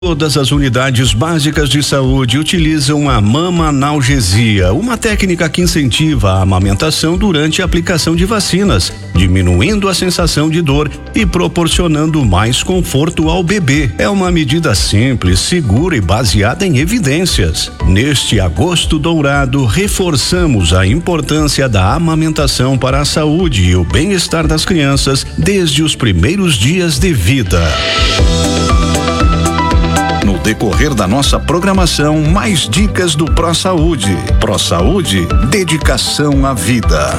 Todas as unidades básicas de saúde utilizam a mama-analgesia, uma técnica que incentiva a amamentação durante a aplicação de vacinas, diminuindo a sensação de dor e proporcionando mais conforto ao bebê. É uma medida simples, segura e baseada em evidências. Neste agosto dourado, reforçamos a importância da amamentação para a saúde e o bem-estar das crianças desde os primeiros dias de vida. No decorrer da nossa programação, mais dicas do ProSaúde. ProSaúde, dedicação à vida.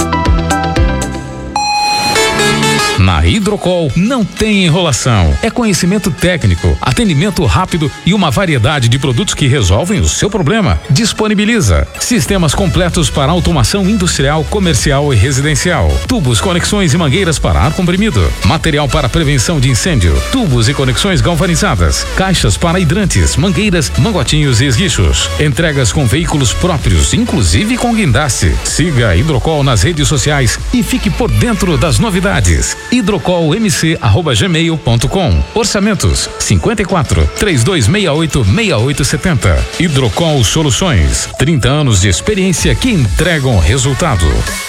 Na Hidrocol não tem enrolação. É conhecimento técnico, atendimento rápido e uma variedade de produtos que resolvem o seu problema. Disponibiliza sistemas completos para automação industrial, comercial e residencial. Tubos, conexões e mangueiras para ar comprimido. Material para prevenção de incêndio. Tubos e conexões galvanizadas. Caixas para hidrantes, mangueiras, mangotinhos e esguichos. Entregas com veículos próprios, inclusive com guindaste. Siga a Hidrocol nas redes sociais e fique por dentro das novidades. hidrocolmc@gmail.com. Orçamentos 54 3268 6870. Hidrocol Soluções, 30 anos de experiência que entregam resultado.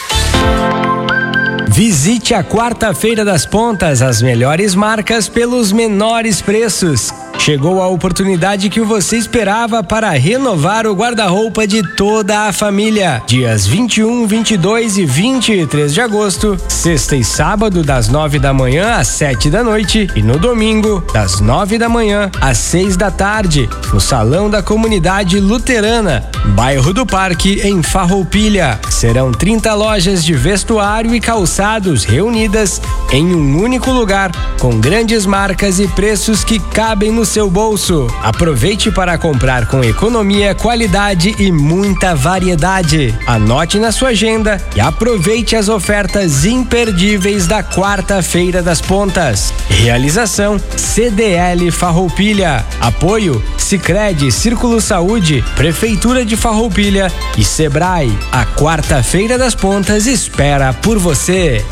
Visite a Quarta-feira das Pontas, as melhores marcas pelos menores preços. Chegou a oportunidade que você esperava para renovar o guarda-roupa de toda a família. Dias 21, 22 e 23 de agosto, sexta e sábado das 9 da manhã às 7 da noite e no domingo das 9 da manhã às 6 da tarde, no Salão da Comunidade Luterana, bairro do Parque, em Farroupilha. Serão 30 lojas de vestuário e calçados reunidas em um único lugar, com grandes marcas e preços que cabem no seu bolso. Aproveite para comprar com economia, qualidade e muita variedade. Anote na sua agenda e aproveite as ofertas imperdíveis da Quarta-feira das Pontas. Realização CDL Farroupilha. Apoio Sicredi, Círculo Saúde, Prefeitura de Farroupilha e Sebrae. A Quarta-feira das Pontas espera por você.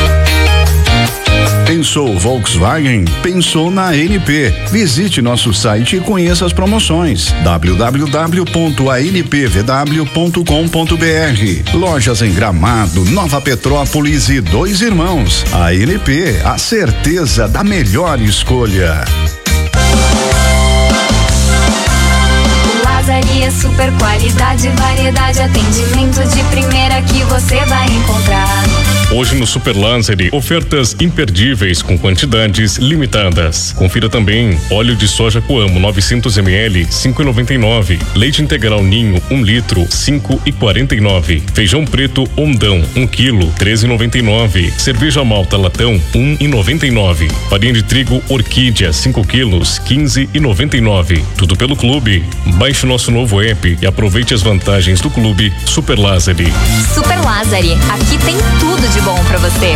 Pensou Volkswagen? Pensou na ANP. Visite nosso site e conheça as promoções. www.anpvw.com.br. Lojas em Gramado, Nova Petrópolis e Dois Irmãos. ANP, a certeza da melhor escolha. Lazaria, super qualidade, variedade, atendimento de primeira que você vai encontrar. Hoje no Super Lanseri, ofertas imperdíveis com quantidades limitadas. Confira também óleo de soja Coamo 900 ml, 5,99. Leite integral Ninho 1 litro, 5,49. Feijão preto Ondão 1 quilo, 13,99. Cerveja malta latão 1,99. Farinha de trigo Orquídea 5 quilos, 15,99. Tudo pelo clube. Baixe nosso novo app e aproveite as vantagens do clube Super Lanseri. Super Lanseri, aqui tem tudo de bom pra você.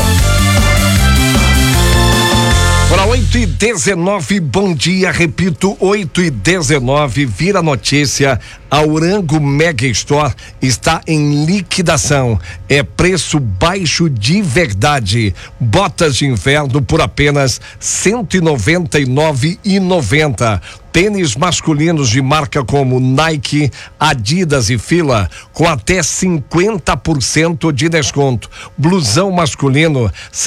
Ora, 8h19, bom dia, repito, 8h19, vira notícia, a Orango Mega Store está em liquidação, é preço baixo de verdade, botas de inverno por apenas R$199,90. Tênis masculinos de marca como Nike, Adidas e Fila com até 50% de desconto. Blusão masculino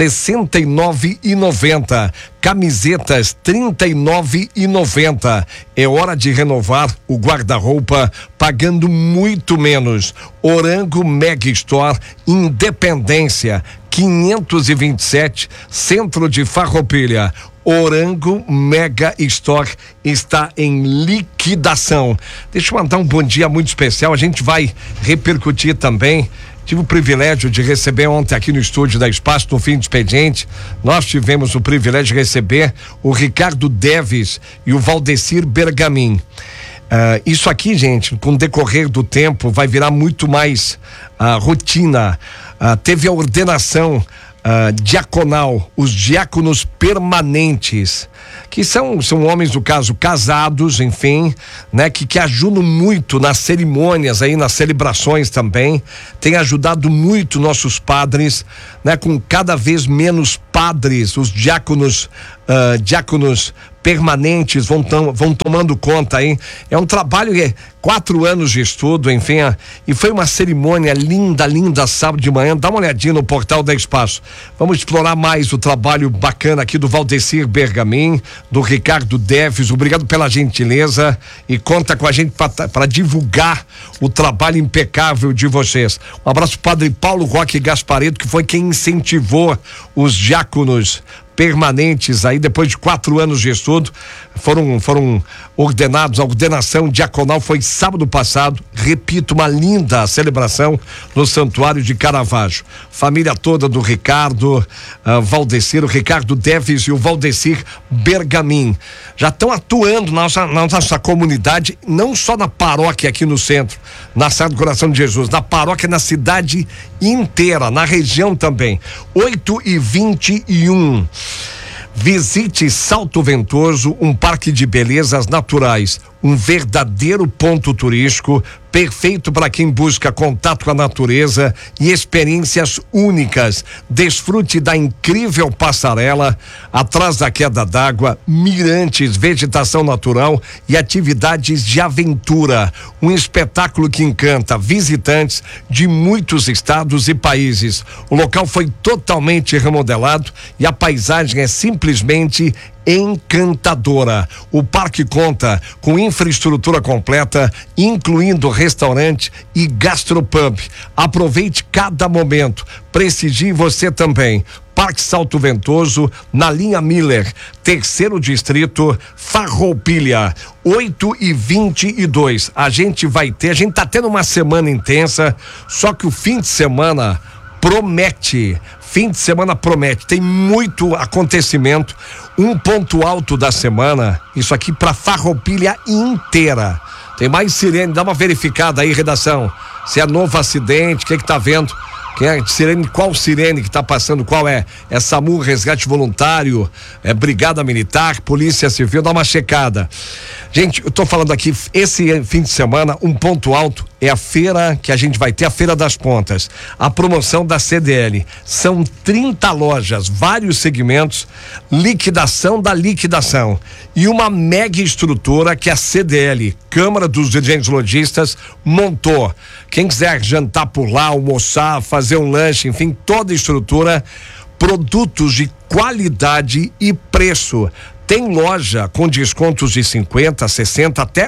R$69,90. Camisetas R$39,90. É hora de renovar o guarda-roupa pagando muito menos. Orango Mega Store, Independência 527, centro de Farroupilha. Orango Mega Store está em liquidação. Deixa eu mandar um bom dia muito especial. A gente vai repercutir também. Tive o privilégio de receber ontem aqui no estúdio da Espaço, no fim de expediente. Nós tivemos o privilégio de receber o Ricardo Deves e o Valdecir Bergamin. Isso aqui, gente, com o decorrer do tempo, vai virar muito mais rotina. Teve a ordenação diaconal, os diáconos permanentes, que são homens, no caso, casados, enfim, né? Que ajudam muito nas cerimônias aí, nas celebrações também, tem ajudado muito nossos padres, né? Com cada vez menos padres, os diáconos diáconos permanentes vão tomando conta aí. É um trabalho, 4 anos de estudo, enfim, e foi uma cerimônia linda, sábado de manhã. Dá uma olhadinha no portal da Espaço. Vamos explorar mais o trabalho bacana aqui do Valdecir Bergamin, do Ricardo Deves. Obrigado pela gentileza e conta com a gente para divulgar o trabalho impecável de vocês. Um abraço pro Padre Paulo Roque Gaspareto, que foi quem incentivou os diáconos permanentes aí, depois de 4 anos de estudo, foram ordenados. A ordenação diaconal foi sábado passado, repito, uma linda celebração no Santuário de Caravaggio. Família toda do Ricardo Valdecir, o Ricardo Deves e o Valdecir Bergamin já estão atuando na nossa comunidade, não só na paróquia aqui no centro, na Sagrado Coração de Jesus, na paróquia, na cidade inteira, na região também. 8h21. Visite Salto Ventoso, um parque de belezas naturais, um verdadeiro ponto turístico, perfeito para quem busca contato com a natureza e experiências únicas. Desfrute da incrível passarela, atrás da queda d'água, mirantes, vegetação natural e atividades de aventura. Um espetáculo que encanta visitantes de muitos estados e países. O local foi totalmente remodelado e a paisagem é simplesmente encantadora. O parque conta com infraestrutura completa, incluindo restaurante e gastropub. Aproveite cada momento. Prestigie você também. Parque Salto Ventoso, na linha Miller, 3º distrito, Farroupilha. 8h22. A gente tá tendo uma semana intensa, só que o fim de semana promete. Tem muito acontecimento. Um ponto alto da semana, isso aqui para Farroupilha inteira. Tem mais sirene, dá uma verificada aí, redação. Se é novo acidente, o que tá vendo? Quem é sirene? Qual sirene que tá passando? Qual é? É SAMU, Resgate Voluntário, é Brigada Militar, Polícia Civil, dá uma checada. Gente, eu tô falando aqui, esse fim de semana, um ponto alto é a feira que a gente vai ter, a Feira das Pontas. A promoção da CDL. São 30 lojas, vários segmentos, liquidação da liquidação. E uma mega estrutura que a CDL, Câmara dos Dirigentes Lojistas, montou. Quem quiser jantar por lá, almoçar, fazer um lanche, enfim, toda a estrutura, produtos de qualidade e preço. Tem loja com descontos de 50%, 60%, até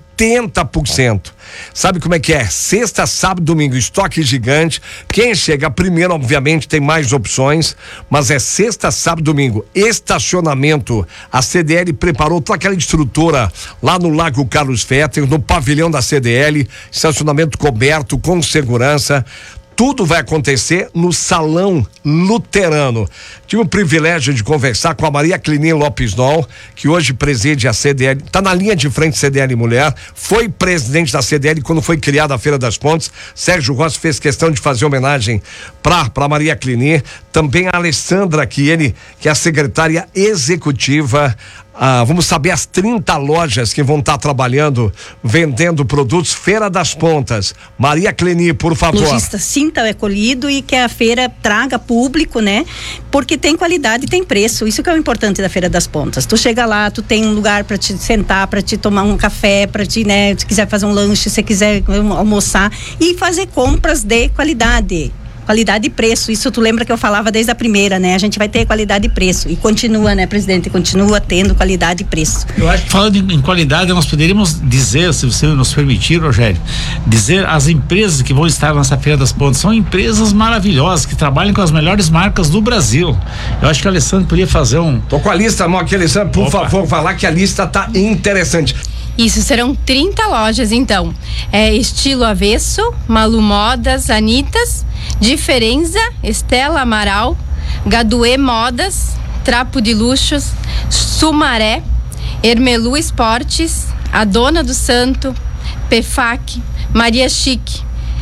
80%. Sabe como é que é? Sexta, sábado, domingo, estoque gigante. Quem chega primeiro, obviamente, tem mais opções, mas é sexta, sábado, domingo. Estacionamento. A CDL preparou toda aquela estrutura lá no Lago Carlos Fetter, no pavilhão da CDL, estacionamento coberto, com segurança. Tudo vai acontecer no Salão Luterano. Tive o privilégio de conversar com a Maria Clini Lopes Nol, que hoje preside a CDL, está na linha de frente CDL Mulher, foi presidente da CDL quando foi criada a Feira das Pontes. Sérgio Rossi fez questão de fazer homenagem para Maria Clini. Também a Alessandra, que é a secretária executiva. Vamos saber as 30 lojas que vão estar trabalhando, vendendo produtos. Feira das Pontas. Maria Clini, por favor. Lojista sinta acolhido e que a feira traga público, né? Porque tem qualidade e tem preço. Isso que é o importante da Feira das Pontas. Tu chega lá, tu tem um lugar para te sentar, para te tomar um café, para te, né? Se quiser fazer um lanche, se quiser almoçar e fazer compras de qualidade. Qualidade e preço, isso tu lembra que eu falava desde a primeira, né? A gente vai ter qualidade e preço e continua, né, presidente? Continua tendo qualidade e preço. Eu acho que falando em qualidade, nós poderíamos dizer, se você nos permitir, Rogério, dizer as empresas que vão estar nessa Feira das Pontas, são empresas maravilhosas, que trabalham com as melhores marcas do Brasil. Eu acho que o Alessandro poderia fazer Tô com a lista, aqui, Alessandro, por favor, vai lá que a lista tá interessante. Isso, serão 30 lojas, então. Estilo Avesso, Malu Modas, Anitas, Diferença, Estela Amaral, Gaduê Modas, Trapo de Luxos, Sumaré, Ermelu Esportes, A Dona do Santo, Pefac, Maria Chique,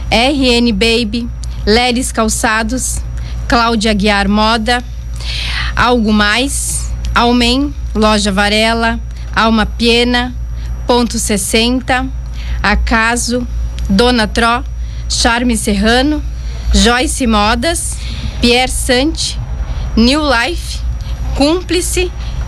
RN Baby, Leres Calçados, Cláudia Aguiar Moda, Algo Mais, Almen, Loja Varela, Alma Piena, Ponto 60, Acaso, Dona Tró, Charme Serrano, Joyce Modas, Pierre Sante, New Life, Cúmplice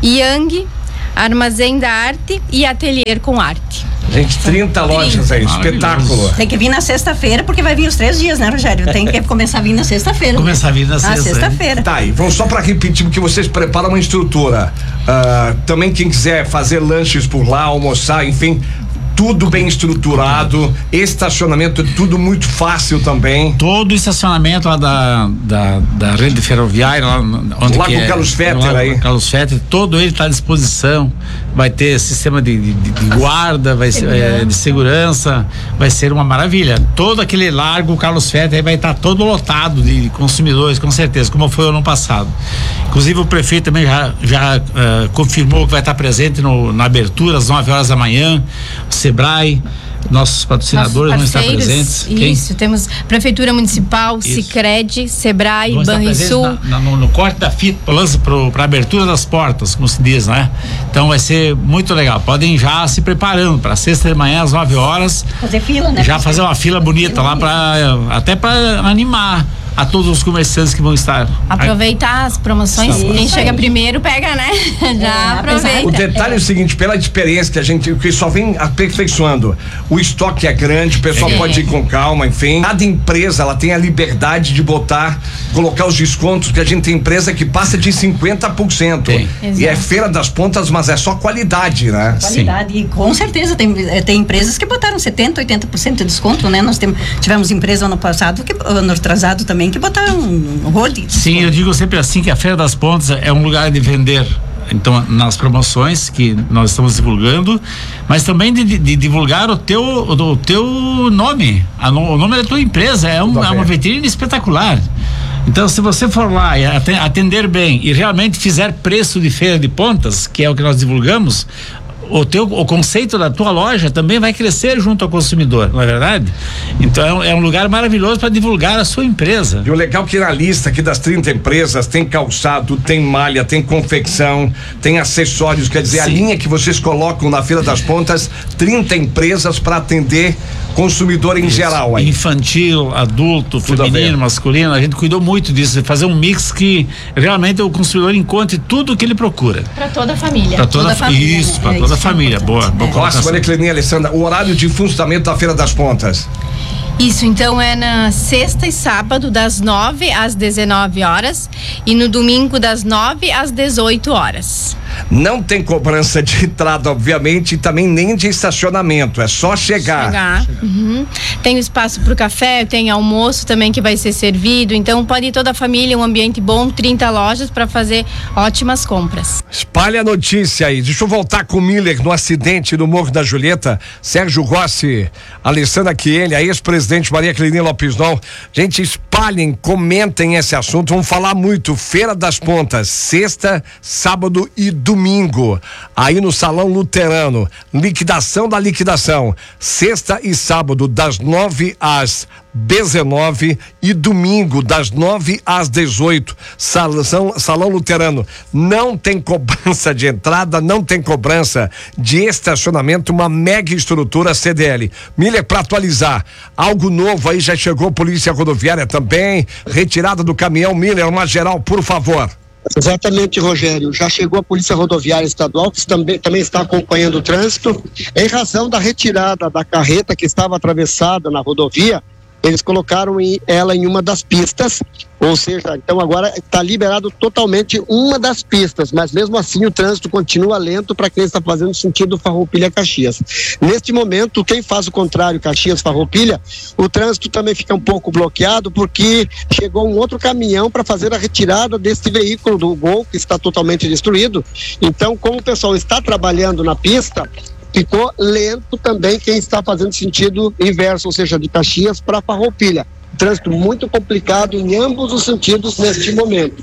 Yang, Armazém da Arte e Ateliê com Arte. Gente, 30 lojas aí, espetáculo. Tem que vir na sexta-feira, porque vai vir os 3 dias, né, Rogério? Tem que começar a vir na sexta-feira. Começar a vir na sexta-feira. Tá aí, vamos só para repetir que vocês preparam uma estrutura. Também quem quiser fazer lanches por lá, almoçar, enfim, tudo bem estruturado, estacionamento, tudo muito fácil também. Todo o estacionamento lá da rede ferroviária, lá onde lá com Carlos Fetter aí. Carlos Fetter, todo ele está à disposição. Vai ter sistema de guarda, vai ser, de segurança, vai ser uma maravilha. Todo aquele largo Carlos Fetter aí vai estar todo lotado de consumidores, com certeza, como foi o ano passado. Inclusive o prefeito também já confirmou que vai estar presente na abertura às 9 horas da manhã. Sebrae, nossos patrocinadores vão estar presentes. Isso, temos Prefeitura Municipal, Sicredi, Sebrae, Banrisul. No corte da fita, lança para abertura das portas, como se diz, né? Então vai ser muito legal. Podem já se preparando para sexta de manhã às 9 horas. Fazer fila, né? Já fazer uma fila bonita lá até para animar a todos os comerciantes que vão estar. Aproveitar as promoções. Quem chega primeiro pega, né? Já aproveita. O detalhe é o seguinte, pela experiência que só vem aperfeiçoando, o estoque é grande, o pessoal pode ir com calma, enfim. Cada empresa, ela tem a liberdade de colocar os descontos, porque a gente tem empresa que passa de 50%. E é Feira das Pontas, mas é só qualidade, né? Qualidade. Sim. E com certeza tem empresas que botaram 70%, 80% de desconto, né? Nós tivemos empresa ano passado, ano atrasado também, que botaram um rolo. Sim, eu digo sempre assim que a Feira das Pontas é um lugar de vender. Então, nas promoções que nós estamos divulgando, mas também de divulgar o teu nome, o nome da tua empresa. É uma vitrine espetacular. Então, se você for lá e atender bem e realmente fizer preço de Feira de Pontas, que é o que nós divulgamos, o conceito da tua loja também vai crescer junto ao consumidor, não é verdade? Então é um lugar maravilhoso para divulgar a sua empresa. E o legal é que na lista aqui das 30 empresas tem calçado, tem malha, tem confecção, tem acessórios, quer dizer, a linha que vocês colocam na Feira das Pontas, 30 empresas para atender consumidor em geral aí. Infantil, adulto, feminino, masculino, a gente cuidou muito disso, fazer um mix que realmente o consumidor encontre tudo o que ele procura. Para toda a família. Para toda a família. Isso, para toda a família. Boa. Próximo, Maria Cleninha, Alessandra, o horário de funcionamento da Feira das Pontas. Isso, então é na sexta e sábado das 9 às 19 horas e no domingo das 9 às 18 horas. Não tem cobrança de entrada, obviamente, e também nem de estacionamento, é só chegar. Uhum. Tem espaço para o café, tem almoço também que vai ser servido, então pode ir toda a família, um ambiente bom, 30 lojas para fazer ótimas compras. Espalha a notícia aí. Deixa eu voltar com o Miller no acidente no Morro da Julieta. Sérgio Rossi, Alessandra Chieli, a ex-presidente Maria Cleninha Lopes Nol. Gente, espalhem, comentem esse assunto, vamos falar muito. Feira das Pontas, sexta, sábado e domingo, aí no Salão Luterano, liquidação da liquidação, sexta e sábado das 9 às 19 e domingo das 9 às 18, Salão Luterano. Não tem cobrança de entrada, não tem cobrança de estacionamento, uma mega estrutura CDL. Miller, para atualizar, algo novo aí, já chegou Polícia Rodoviária também, retirada do caminhão. Miller, uma geral, por favor. Exatamente, Rogério. Já chegou a Polícia Rodoviária Estadual, que também está acompanhando o trânsito. Em razão da retirada da carreta que estava atravessada na rodovia, eles colocaram ela em uma das pistas, ou seja, então agora está liberado totalmente uma das pistas, mas mesmo assim o trânsito continua lento para quem está fazendo sentido Farroupilha-Caxias. Neste momento, quem faz o contrário, Caxias-Farroupilha, o trânsito também fica um pouco bloqueado porque chegou um outro caminhão para fazer a retirada deste veículo do Gol, que está totalmente destruído. Então, como o pessoal está trabalhando na pista, ficou lento também quem está fazendo sentido inverso, ou seja, de Caxias para Farroupilha. Trânsito muito complicado em ambos os sentidos neste momento.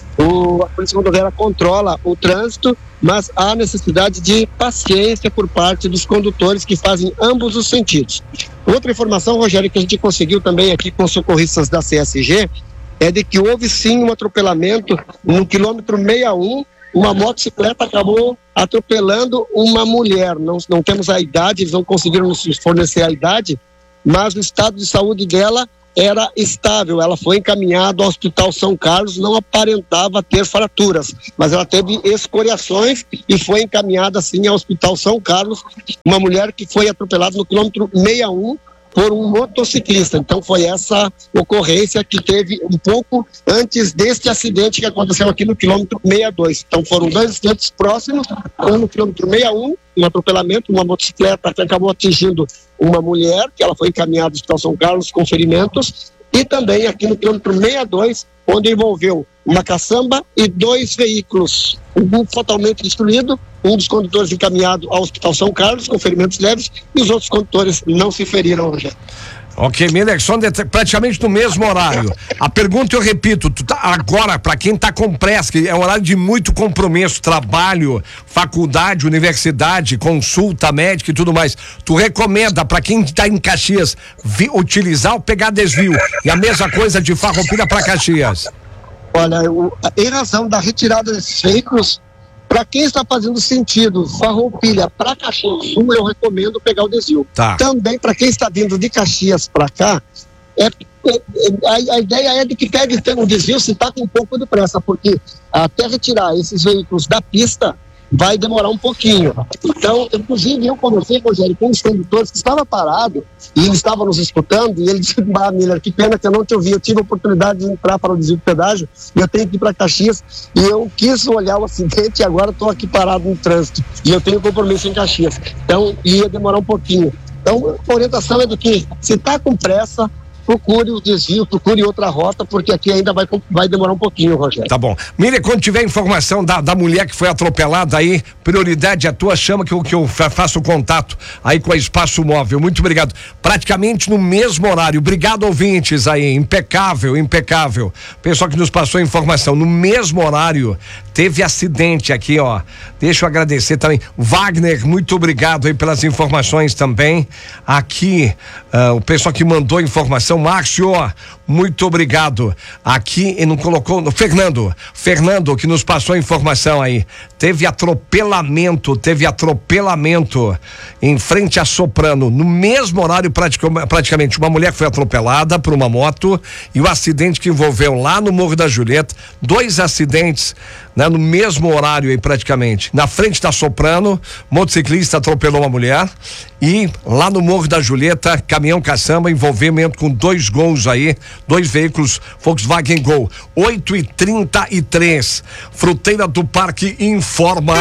A Polícia Rodoviária controla o trânsito, mas há necessidade de paciência por parte dos condutores que fazem ambos os sentidos. Outra informação, Rogério, que a gente conseguiu também aqui com os socorristas da CSG, é de que houve sim um atropelamento no quilômetro 61, uma motocicleta acabou atropelando uma mulher. Não temos a idade, eles não conseguiram nos fornecer a idade, mas o estado de saúde dela era estável, ela foi encaminhada ao Hospital São Carlos, não aparentava ter fraturas, mas ela teve escoriações e foi encaminhada sim ao Hospital São Carlos, uma mulher que foi atropelada no quilômetro 61 por um motociclista. Então foi essa ocorrência que teve um pouco antes deste acidente que aconteceu aqui no quilômetro 62. Então foram dois acidentes próximos, um no quilômetro 61, um atropelamento, uma motocicleta que acabou atingindo uma mulher, que ela foi encaminhada ao Hospital São Carlos com ferimentos, e também aqui no quilômetro 62, onde envolveu uma caçamba e 2 veículos, um fatalmente destruído, um dos condutores encaminhado ao Hospital São Carlos com ferimentos leves e os outros condutores não se feriram, Rogério. Ok, Miller, são praticamente no mesmo horário. A pergunta eu repito, tu tá, agora, para quem tá com pressa, que é um horário de muito compromisso, trabalho, faculdade, universidade, consulta médica e tudo mais, tu recomenda para quem tá em Caxias utilizar ou pegar desvio? E a mesma coisa de Farroupilha para Caxias? Olha, em razão da retirada desses veículos, para quem está fazendo sentido Farroupilha para Caxias do Sul, eu recomendo pegar o desvio. Tá. Também para quem está vindo de Caxias para cá, a ideia é de que pegue o desvio se está com um pouco de pressa, porque até retirar esses veículos da pista vai demorar um pouquinho. Então, inclusive, eu conversei, Rogério, com os condutores que estavam parados e eles estavam nos escutando, e ele disse: Miller, que pena que eu não te ouvi, eu tive a oportunidade de entrar para o desvio de pedágio e eu tenho que ir para Caxias, e eu quis olhar o acidente e agora estou aqui parado no trânsito e eu tenho compromisso em Caxias, então ia demorar um pouquinho. Então, a orientação é do que, se está com pressa, procure o desvio, procure outra rota, porque aqui ainda vai demorar um pouquinho, Rogério. Tá bom. Miller, quando tiver informação da mulher que foi atropelada aí, prioridade é tua, chama que eu faço o contato aí com a Espaço Móvel. Muito obrigado. Praticamente no mesmo horário. Obrigado, ouvintes aí. Impecável, impecável. Pessoal que nos passou a informação, no mesmo horário teve acidente aqui, ó. Deixa eu agradecer também. Wagner, muito obrigado aí pelas informações também. Aqui, o pessoal que mandou informação, Márcio, muito obrigado. Aqui, e não colocou, Fernando, que nos passou a informação aí. Teve atropelamento em frente a Soprano, no mesmo horário, praticamente, uma mulher foi atropelada por uma moto, e o acidente que envolveu lá no Morro da Julieta, 2 acidentes, né, no mesmo horário aí praticamente. Na frente da Soprano, motociclista atropelou uma mulher, e lá no Morro da Julieta, caminhão caçamba, envolvimento com 2 gols aí, 2 veículos Volkswagen Gol. 8h33, Fruteira do Parque informa.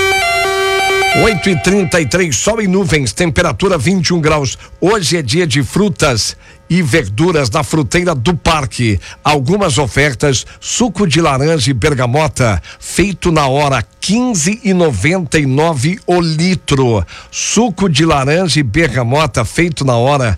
8h33, sol e nuvens, temperatura 21 graus. Hoje é dia de frutas e verduras na Fruteira do Parque. Algumas ofertas: suco de laranja e bergamota, feito na hora, 15,99 o litro. Suco de laranja e bergamota, feito na hora,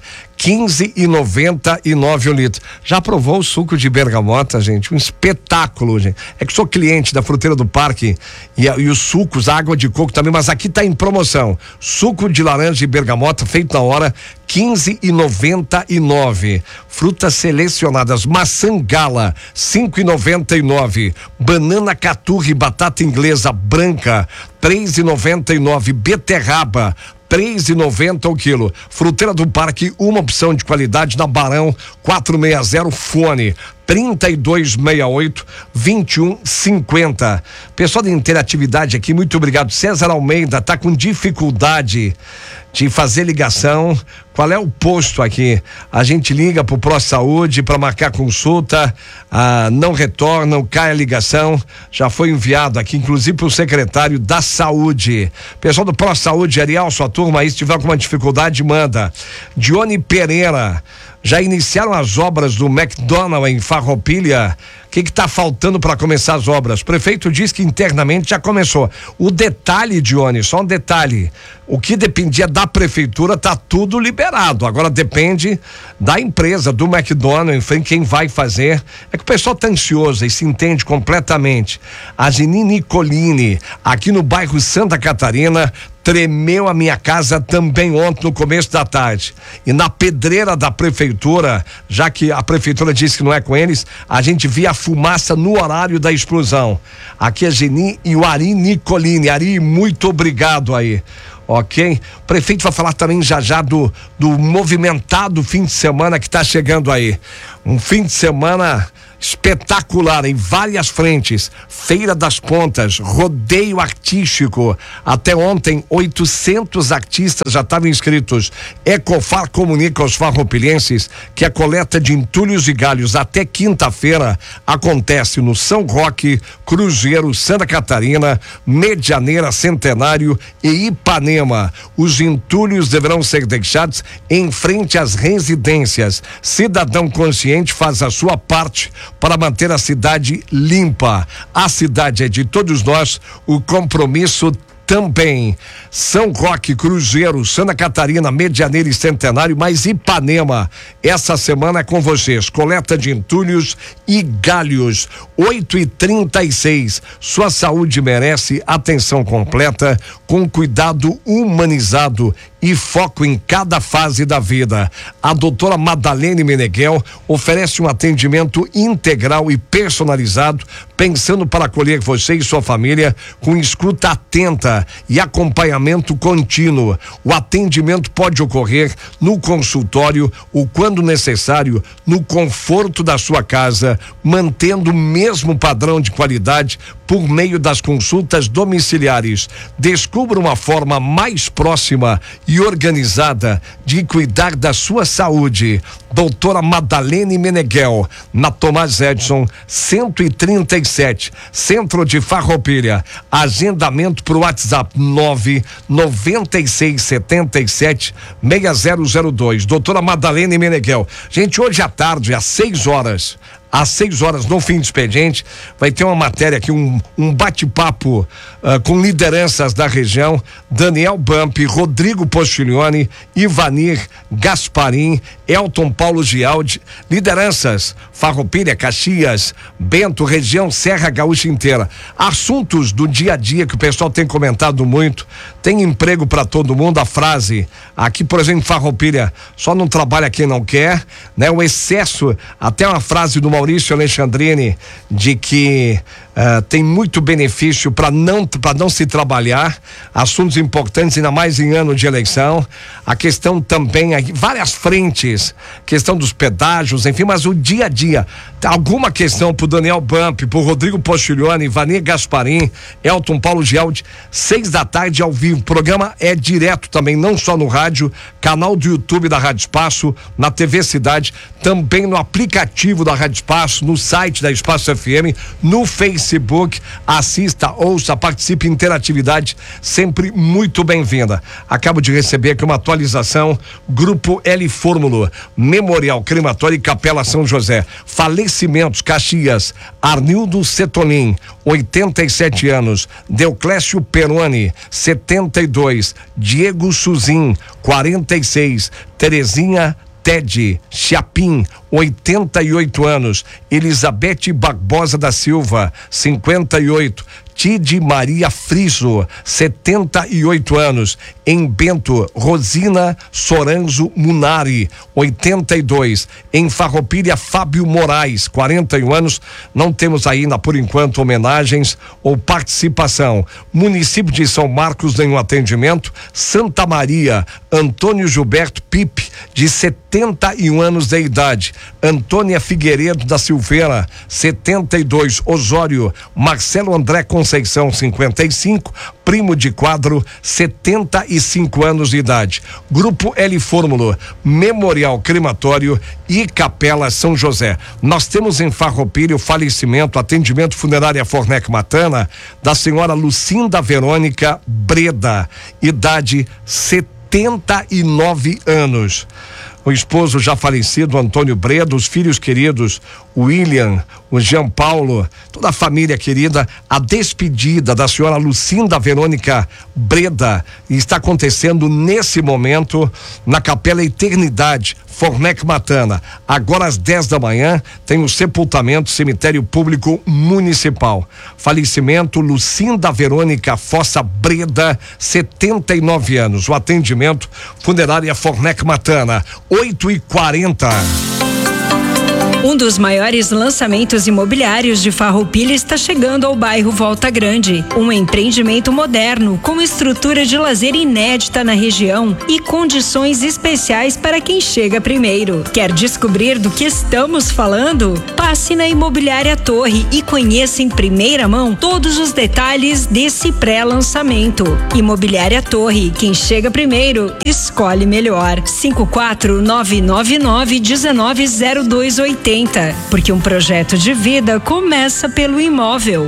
15,99 o litro. Já provou o suco de bergamota, gente? Um espetáculo, gente. É que sou cliente da Fruteira do Parque e os sucos, a água de coco também, mas aqui tá em promoção. Suco de laranja e bergamota, feito na hora, 15,99. Frutas selecionadas: maçã gala, 5,99. Banana caturra e batata inglesa branca, 3,99. Beterraba, 3,90 o quilo. Fruteira do Parque, uma opção de qualidade na Barão 460, fone 3268-2150. Pessoal da interatividade aqui, muito obrigado. César Almeida tá com dificuldade de fazer ligação. Qual é o posto aqui? A gente liga pro Pro Saúde para marcar consulta, não retornam, cai a ligação. Já foi enviado aqui, inclusive pro secretário da Saúde. Pessoal do Pro Saúde, Ariel, sua turma aí, se tiver alguma dificuldade, manda. Dione Pereira, já iniciaram as obras do McDonald's em Farroupilha? O que está faltando para começar as obras? O prefeito diz que internamente já começou. O detalhe, Dione, só um detalhe: o que dependia da prefeitura tá tudo liberado. Agora depende da empresa, do McDonald's, enfim, quem vai fazer. É que o pessoal tá ansioso e se entende completamente. A Geni Nicolini, aqui no bairro Santa Catarina, tremeu a minha casa também ontem no começo da tarde. E na pedreira da prefeitura, já que a prefeitura disse que não é com eles, a gente via a fumaça no horário da explosão. Aqui é Geni e o Ari Nicolini. Ari, muito obrigado aí. ok? O prefeito vai falar também já do movimentado fim de semana que está chegando aí. Um fim de semana espetacular em várias frentes. Feira das Pontas, rodeio artístico. Até ontem, 800 artistas já estavam inscritos. Ecofar comunica aos farroupilhenses que a coleta de entulhos e galhos até quinta-feira acontece no São Roque, Cruzeiro, Santa Catarina, Medianeira, Centenário e Ipanema. Os entulhos deverão ser deixados em frente às residências. Cidadão consciente faz a sua parte para manter a cidade limpa. A cidade é de todos nós, o compromisso também. São Roque, Cruzeiro, Santa Catarina, Medianeira e Centenário, mais Ipanema. Essa semana é com vocês. Coleta de entulhos e galhos. 8h36. Sua saúde merece atenção completa, com cuidado humanizado e foco em cada fase da vida. A doutora Madalene Meneghel oferece um atendimento integral e personalizado, pensando para acolher você e sua família com escuta atenta e acompanhamento contínuo. O atendimento pode ocorrer no consultório ou, quando necessário, no conforto da sua casa, mantendo o mesmo padrão de qualidade por meio das consultas domiciliares. Descubra uma forma mais próxima e organizada de cuidar da sua saúde. Doutora Madalene Meneghel, na Tomás Edson, 137, Centro de Farroupilha. Agendamento pro WhatsApp 99677-6002. Doutora Madalene Meneghel. Gente, hoje à tarde, às 6 horas, no fim do expediente, vai ter uma matéria aqui, um bate-papo com lideranças da região: Daniel Bump, Rodrigo Postiglione, Ivanir Gasparim, Elton Paulo Gialdi, lideranças Farroupilha, Caxias, Bento, região Serra Gaúcha inteira. Assuntos do dia a dia que o pessoal tem comentado muito. Tem emprego para todo mundo. A frase aqui, por exemplo, Farroupilha, só não trabalha quem não quer, né? O excesso, até uma frase do Maurício Alexandrini, de que tem muito benefício para não se trabalhar. Assuntos importantes, ainda mais em ano de eleição. A questão também, várias frentes, questão dos pedágios, enfim, mas o dia a dia. Alguma questão pro Daniel Bump, pro Rodrigo Postiglione, Ivanir Gasparim, Elton Paulo Gialdi, 6 da tarde ao vivo. O programa é direto também, não só no rádio, canal do YouTube da Rádio Espaço, na TV Cidade, também no aplicativo da Rádio Espaço, no site da Espaço FM, no Facebook. Assista, ouça, participe. Interatividade sempre muito bem-vinda. Acabo de receber aqui uma atualização: Grupo L Fórmula, Memorial Crematório e Capela São José. Falecimentos: Caxias, Arnildo Setolim, 87 anos, Deoclésio Peroni, 72, Diego Suzin, 46, Terezinha Ted Chapim, 88 anos, Elizabeth Barbosa da Silva, 58, Tide Maria Friso, 78 anos, em Bento, Rosina Soranzo Munari, 82, em Farroupilha, Fábio Moraes, 41 anos. Não temos ainda, por enquanto, homenagens ou participação. Município de São Marcos, nenhum atendimento. Santa Maria, Antônio Gilberto Pipe, de 71 anos de idade. Antônia Figueiredo da Silveira, 72, Osório. Marcelo André Conceição, 55, primo de quadro, 75 anos de idade. Grupo L Fórmula, Memorial Crematório e Capela São José. Nós temos em Farroupilha o falecimento, atendimento funerária Fornec Matana, da senhora Lucinda Verônica Breda, idade 79 anos. O esposo já falecido, Antônio Breda, os filhos queridos, o William, o Jean Paulo, toda a família querida. A despedida da senhora Lucinda Verônica Breda está acontecendo nesse momento na Capela Eternidade, Fornec Matana. Agora às 10 da manhã tem o sepultamento, cemitério público municipal. Falecimento: Lucinda Verônica Fossa Breda, 79 anos. O atendimento, funerária Fornec Matana, 8h40. Um dos maiores lançamentos imobiliários de Farroupilha está chegando ao bairro Volta Grande. Um empreendimento moderno com estrutura de lazer inédita na região e condições especiais para quem chega primeiro. Quer descobrir do que estamos falando? Passe na Imobiliária Torre e conheça em primeira mão todos os detalhes desse pré-lançamento. Imobiliária Torre, quem chega primeiro, escolhe melhor. 54999190280, porque um projeto de vida começa pelo imóvel.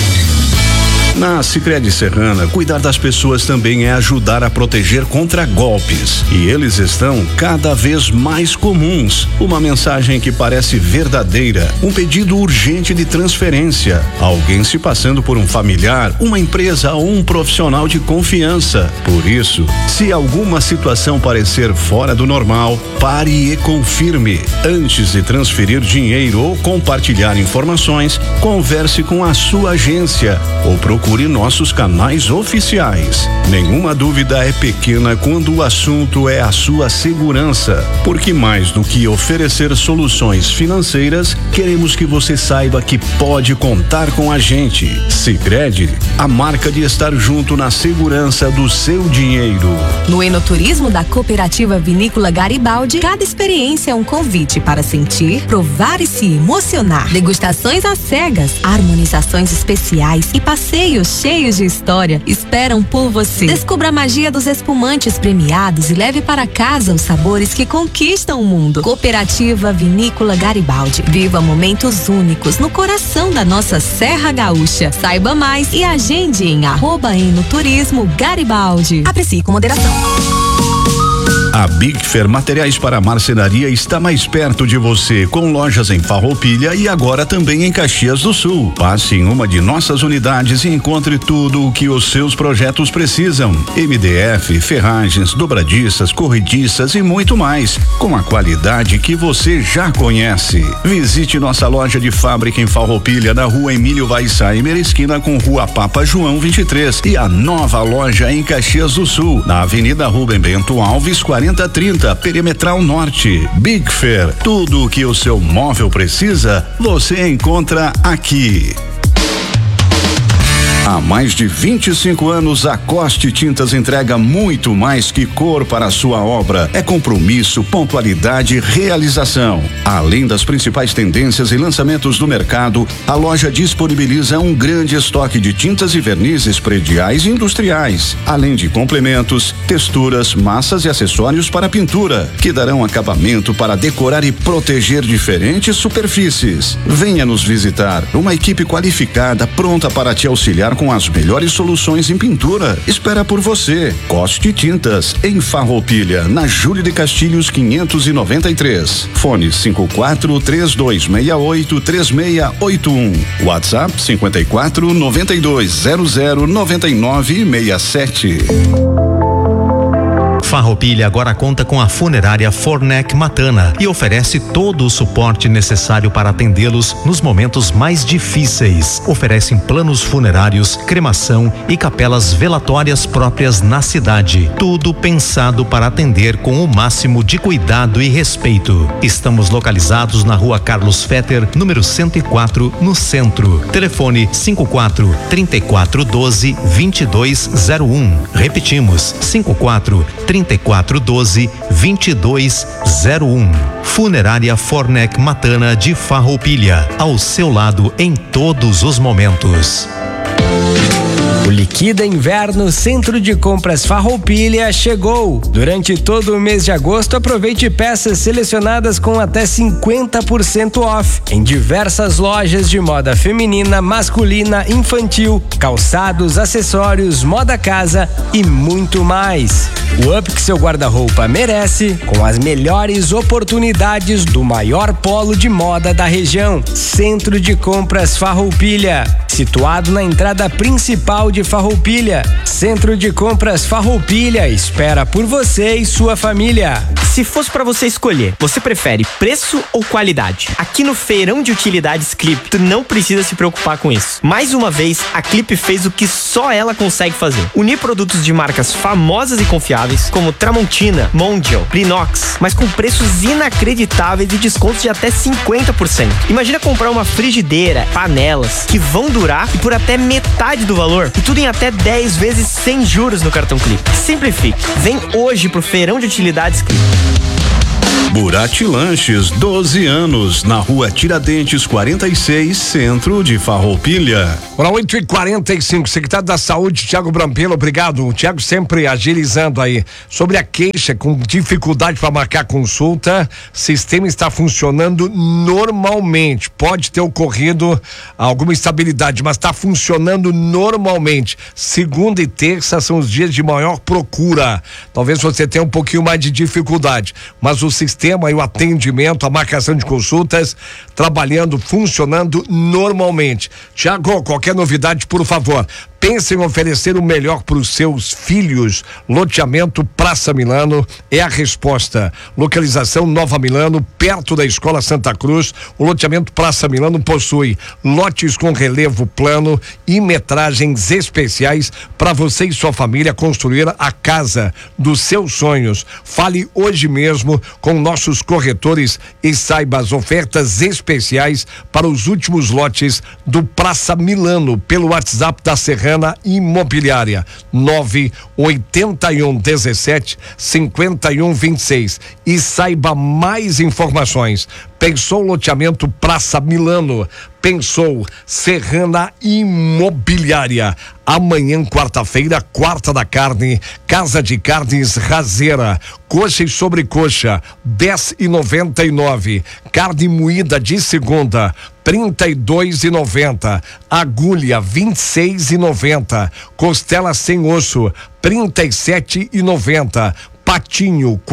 Na Sicredi Serrana, cuidar das pessoas também é ajudar a proteger contra golpes. E eles estão cada vez mais comuns. Uma mensagem que parece verdadeira, um pedido urgente de transferência, alguém se passando por um familiar, uma empresa ou um profissional de confiança. Por isso, se alguma situação parecer fora do normal, pare e confirme. Antes de transferir dinheiro ou compartilhar informações, converse com a sua agência ou procure nossos canais oficiais. Nenhuma dúvida é pequena quando o assunto é a sua segurança, porque mais do que oferecer soluções financeiras, queremos que você saiba que pode contar com a gente. Sicredi, a marca de estar junto na segurança do seu dinheiro. No enoturismo da Cooperativa Vinícola Garibaldi, cada experiência é um convite para sentir, provar e se emocionar. Degustações às cegas, harmonizações especiais e passeios cheios de história esperam por você. Descubra a magia dos espumantes premiados e leve para casa os sabores que conquistam o mundo. Cooperativa Vinícola Garibaldi. Viva momentos únicos no coração da nossa Serra Gaúcha. Saiba mais e agende em @enoturismo Garibaldi. Aprecie com moderação. A Big Fair Materiais para Marcenaria está mais perto de você, com lojas em Farroupilha e agora também em Caxias do Sul. Passe em uma de nossas unidades e encontre tudo o que os seus projetos precisam. MDF, ferragens, dobradiças, corrediças e muito mais, com a qualidade que você já conhece. Visite nossa loja de fábrica em Farroupilha, na Rua Emílio Weissheimer, esquina com Rua Papa João 23, e a nova loja em Caxias do Sul, na Avenida Rubem Bento Alves 4030, Perimetral Norte. Big Fair, tudo o que o seu móvel precisa, você encontra aqui. Há mais de 25 anos, a Coste Tintas entrega muito mais que cor para a sua obra. É compromisso, pontualidade e realização. Além das principais tendências e lançamentos do mercado, a loja disponibiliza um grande estoque de tintas e vernizes prediais e industriais, além de complementos, texturas, massas e acessórios para pintura, que darão acabamento para decorar e proteger diferentes superfícies. Venha nos visitar. Uma equipe qualificada pronta para te auxiliar com as melhores soluções em pintura. Espera por você. Coste Tintas, em Farroupilha, na Júlio de Castilhos 593. Fone 54-3268-3681. WhatsApp 54-9200-9967. Farroupilha agora conta com a funerária Fornec Matana e oferece todo o suporte necessário para atendê-los nos momentos mais difíceis. Oferecem planos funerários, cremação e capelas velatórias próprias na cidade. Tudo pensado para atender com o máximo de cuidado e respeito. Estamos localizados na Rua Carlos Fetter, número 104, no centro. Telefone 54-3412-2201. Repetimos, 54-3412-2201. Funerária Fornec Matana de Farroupilha, ao seu lado em todos os momentos. O Liquida Inverno Centro de Compras Farroupilha chegou. Durante todo o mês de agosto, aproveite peças selecionadas com até 50% off em diversas lojas de moda feminina, masculina, infantil, calçados, acessórios, moda casa e muito mais. O up que seu guarda-roupa merece, com as melhores oportunidades do maior polo de moda da região. Centro de Compras Farroupilha, situado na entrada principal de Farroupilha. Centro de Compras Farroupilha espera por você e sua família. Se fosse pra você escolher, você prefere preço ou qualidade? Aqui no Feirão de Utilidades Clip, tu não precisa se preocupar com isso. Mais uma vez, a Clip fez o que só ela consegue fazer. Unir produtos de marcas famosas e confiáveis, como Tramontina, Mondial, Brinox, mas com preços inacreditáveis e descontos de até 50%. Imagina comprar uma frigideira, panelas, que vão durar e por até metade do valor. E tudo em até 10 vezes sem juros no cartão Clip. Simplifique. Vem hoje pro Feirão de Utilidades Clip. Burati Lanches, 12 anos, na rua Tiradentes 46, centro de Farroupilha. Ora, 8h45, secretário da Saúde, Thiago Brampelo, obrigado. O Thiago sempre agilizando aí. Sobre a queixa com dificuldade para marcar consulta, sistema está funcionando normalmente. Pode ter ocorrido alguma instabilidade, mas está funcionando normalmente. Segunda e terça são os dias de maior procura. Talvez você tenha um pouquinho mais de dificuldade, mas o sistema e o atendimento, a marcação de consultas, trabalhando, funcionando normalmente. Tiago, qualquer novidade, por favor, pense em oferecer o melhor para os seus filhos. Loteamento Praça Milano é a resposta. Localização Nova Milano, perto da Escola Santa Cruz. O loteamento Praça Milano possui lotes com relevo plano e metragens especiais para você e sua família construir a casa dos seus sonhos. Fale hoje mesmo com nossos corretores e saiba as ofertas especiais para os últimos lotes do Praça Milano pelo WhatsApp da Serrana Imobiliária 981175126 e saiba mais informações. Pensou loteamento Praça Milano, pensou Serrana Imobiliária. Amanhã, quarta-feira, quarta da carne, Casa de Carnes Razeira, coxa e sobrecoxa, 10,99. Carne moída de segunda, 32,90. Agulha, 26,90. Costela sem osso, 37,90. Patinho,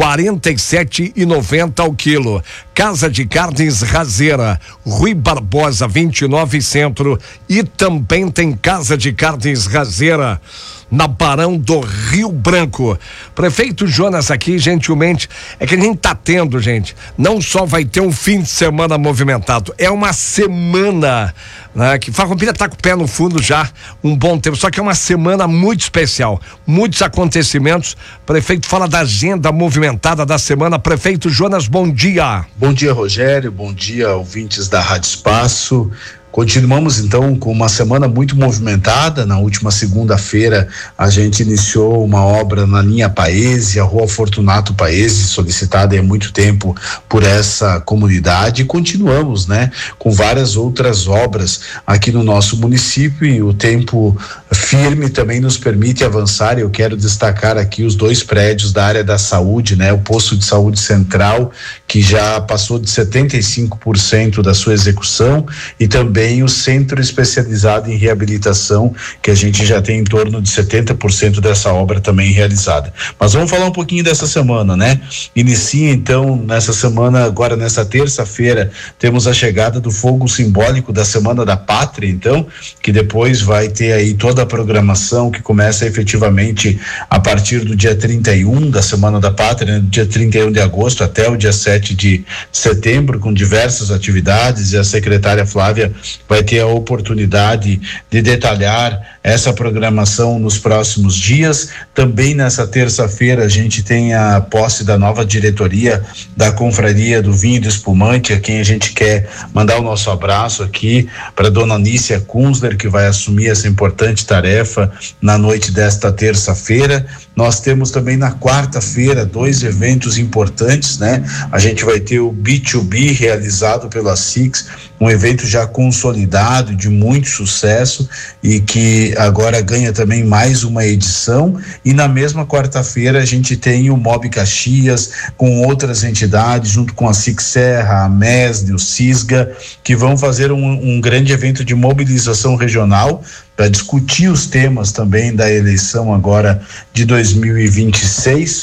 47,90 ao quilo. Casa de Carnes Razeira, Rui Barbosa, 29 Centro. E também tem Casa de Carnes Razeira na Barão do Rio Branco. Prefeito Jonas aqui, gentilmente, é que a gente tá tendo, gente, não só vai ter um fim de semana movimentado, é uma semana, né, que Farroupilha tá com o pé no fundo já um bom tempo, só que é uma semana muito especial, muitos acontecimentos. Prefeito, fala da agenda movimentada da semana. Prefeito Jonas, bom dia. Bom dia, Rogério, bom dia, ouvintes da Rádio Espaço. Continuamos então com uma semana muito movimentada. Na última segunda-feira a gente iniciou uma obra na linha Paese, a Rua Fortunato Paese, solicitada há muito tempo por essa comunidade, e continuamos, né, com várias outras obras aqui no nosso município, e o tempo firme também nos permite avançar. Eu quero destacar aqui os 2 prédios da área da saúde, né, o posto de saúde central, que já passou de 75% da sua execução, e também o centro especializado em reabilitação, que a gente já tem em torno de 70% dessa obra também realizada. Mas vamos falar um pouquinho dessa semana, né? Inicia então nessa semana, agora nessa terça-feira, temos a chegada do fogo simbólico da Semana da Pátria, então, que depois vai ter aí toda a programação que começa efetivamente a partir do dia 31 da Semana da Pátria, né? Do dia 31 de agosto até o dia 7 de setembro, com diversas atividades, e a secretária Flávia vai ter a oportunidade de detalhar essa programação nos próximos dias. Também nessa terça-feira a gente tem a posse da nova diretoria da Confraria do Vinho e do Espumante, a quem a gente quer mandar o nosso abraço aqui para dona Nícia Kunzler, que vai assumir essa importante tarefa na noite desta terça-feira. Nós temos também na quarta-feira 2 eventos importantes, né? A gente vai ter o B2B realizado pela SIX, um evento já consolidado, de muito sucesso, e que agora ganha também mais uma edição. E na mesma quarta-feira a gente tem o Mob Caxias, com outras entidades, junto com a SIC Serra, a MESD, o CISGA, que vão fazer um grande evento de mobilização regional para discutir os temas também da eleição agora de 2026,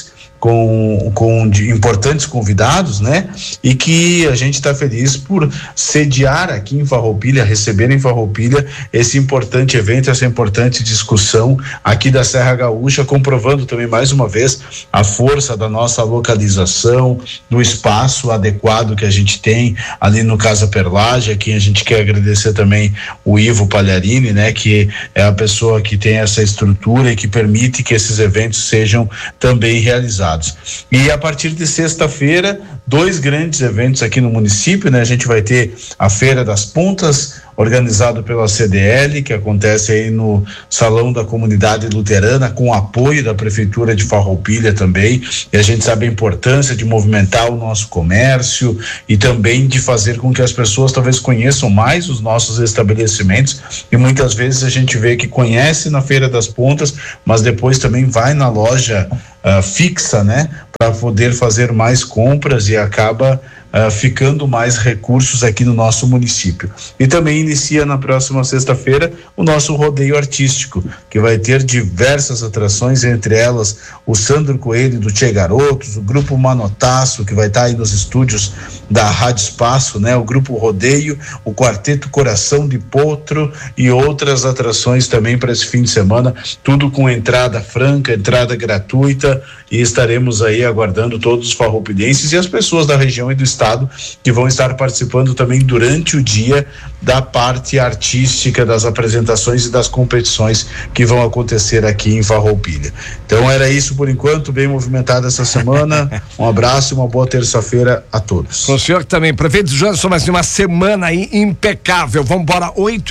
com importantes convidados, né? E que a gente está feliz por sediar aqui em Farroupilha, receber em Farroupilha esse importante evento, essa importante discussão aqui da Serra Gaúcha, comprovando também mais uma vez a força da nossa localização, do espaço adequado que a gente tem ali no Casa Perlage. Aqui a gente quer agradecer também o Ivo Pagliarini, né? Que é a pessoa que tem essa estrutura e que permite que esses eventos sejam também realizados. E a partir de sexta-feira, 2 grandes eventos aqui no município, né? A gente vai ter a Feira das Pontas, organizado pela CDL, que acontece aí no Salão da Comunidade Luterana, com apoio da Prefeitura de Farroupilha também, e a gente sabe a importância de movimentar o nosso comércio e também de fazer com que as pessoas talvez conheçam mais os nossos estabelecimentos, e muitas vezes a gente vê que conhece na Feira das Pontas, mas depois também vai na loja fixa, né, para poder fazer mais compras e acaba ficando mais recursos aqui no nosso município. E também inicia na próxima sexta-feira o nosso rodeio artístico, que vai ter diversas atrações, entre elas o Sandro Coelho do Tchê Garotos, o Grupo Manotaço, que vai estar aí nos estúdios da Rádio Espaço, né? O Grupo Rodeio, o Quarteto Coração de Potro e outras atrações também para esse fim de semana, tudo com entrada franca, entrada gratuita, e estaremos aí aguardando todos os farroupilhenses e as pessoas da região e do estado que vão estar participando também durante o dia da parte artística, das apresentações e das competições que vão acontecer aqui em Farroupilha. Então era isso por enquanto, bem movimentado essa semana. Um abraço e uma boa terça-feira a todos. O senhor também, prefeito Johnson, mas uma semana aí impecável. Vamos embora,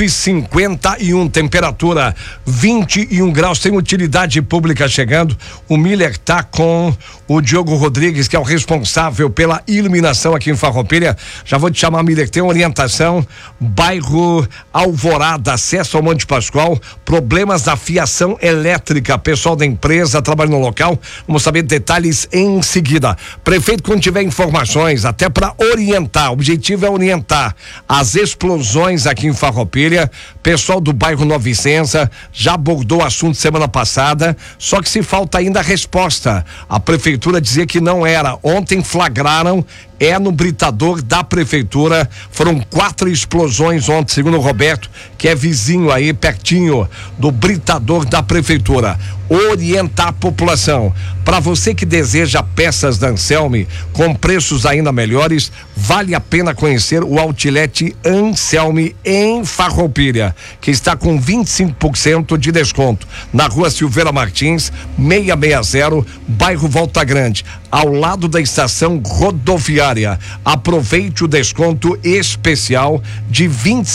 8h51, temperatura 21 graus, tem utilidade pública chegando. O Miller tá com o Diogo Rodrigues, que é o responsável pela iluminação aqui em Farroupilha. Já vou te chamar, Miller, tem orientação, bairro Alvorada, acesso ao Monte Pascoal, problemas da fiação elétrica, pessoal da empresa trabalha no local, vamos saber detalhes em seguida. Prefeito, quando tiver informações, até para orientar, o objetivo é orientar as explosões aqui em Farroupilha. Pessoal do bairro Nova Vicença já abordou o assunto semana passada, só que se falta ainda a resposta. A prefeitura dizia que não era. Ontem flagraram, no britador da prefeitura, foram 4 explosões ontem, segundo o Roberto, que é vizinho aí, pertinho do britador da prefeitura. Orientar a população. Para você que deseja peças da Anselme com preços ainda melhores, vale a pena conhecer o Outlet Anselme em Farroupilha, que está com 25% de desconto na Rua Silveira Martins, 660, bairro Volta Grande, ao lado da estação rodoviária. Aproveite o desconto especial de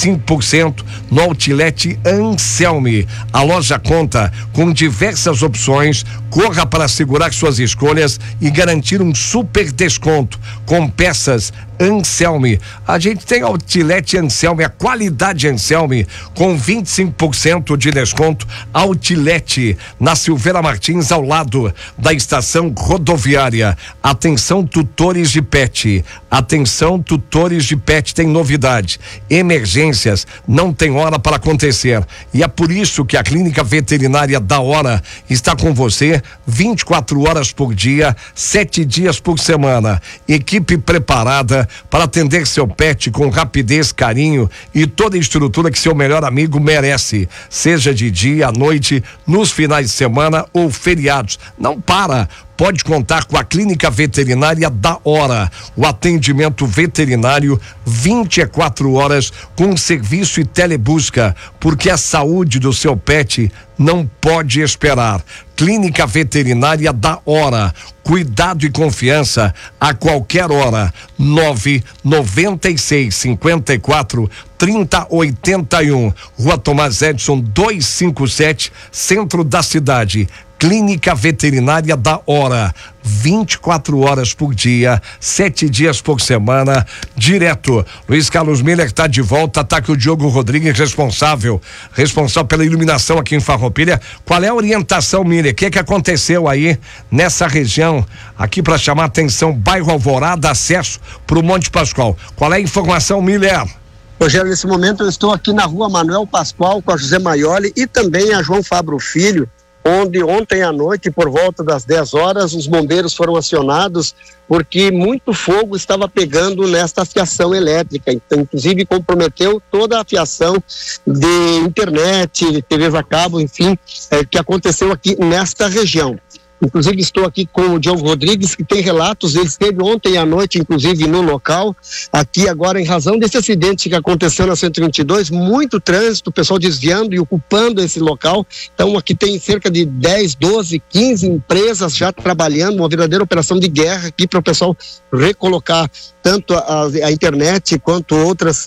25% no Outlet Anselme. A loja conta com diversas opções. Corra para assegurar suas escolhas e garantir um super desconto com peças Anselme. A gente tem Outlet Anselme, a qualidade Anselme, com 25% de desconto. Outlet na Silveira Martins, ao lado da estação rodoviária. Atenção, tutores de pet. Atenção, tutores de pet, tem novidade. Emergências não tem hora para acontecer. E é por isso que a Clínica Veterinária da Hora está com você 24 horas por dia, 7 dias por semana. Equipe preparada para atender seu pet com rapidez, carinho e toda a estrutura que seu melhor amigo merece, seja de dia, à noite, nos finais de semana ou feriados. Não para. Pode contar com a Clínica Veterinária da Hora. O atendimento veterinário 24 horas com serviço e telebusca, porque a saúde do seu pet não pode esperar. Clínica Veterinária da Hora. Cuidado e confiança a qualquer hora. 996543081. Rua Tomás Edson 257, centro da cidade. Clínica Veterinária da Hora, 24 horas por dia, 7 dias por semana, direto. Luiz Carlos Miller está de volta, tá aqui o Diogo Rodrigues, responsável pela iluminação aqui em Farroupilha. Qual é a orientação, Miller? O que aconteceu aí nessa região, aqui para chamar a atenção, bairro Alvorada, acesso para o Monte Pascoal? Qual é a informação, Miller? Rogério, nesse momento eu estou aqui na Rua Manuel Pascoal com a José Maioli e também a João Fabro Filho, onde ontem à noite, por volta das 10 horas, os bombeiros foram acionados porque muito fogo estava pegando nesta fiação elétrica, então, inclusive comprometeu toda a fiação de internet, TVs a cabo, enfim, que aconteceu aqui nesta região. Inclusive estou aqui com o Diogo Rodrigues, que tem relatos, ele esteve ontem à noite, inclusive no local, aqui agora em razão desse acidente que aconteceu na 122, muito trânsito, o pessoal desviando e ocupando esse local. Então aqui tem cerca de 10, 12, 15 empresas já trabalhando, uma verdadeira operação de guerra aqui para o pessoal recolocar tanto a internet quanto outras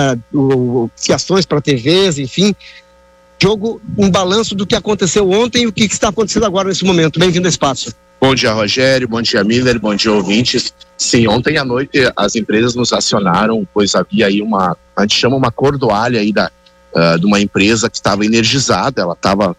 fiações para TVs, enfim. Diogo, um balanço do que aconteceu ontem e o que está acontecendo agora nesse momento. Bem-vindo ao espaço. Bom dia, Rogério, bom dia, Miller, bom dia, ouvintes. Sim, ontem à noite as empresas nos acionaram, pois havia aí a gente chama uma cordoalha aí de uma empresa que estava energizada, ela estava